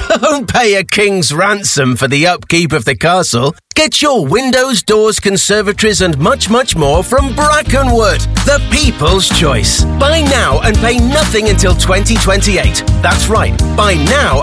Don't pay a king's ransom for the upkeep of the castle. Get your windows, doors, conservatories and much, much more from Brackenwood, the people's choice. Buy now and pay nothing until 2028. That's right, buy now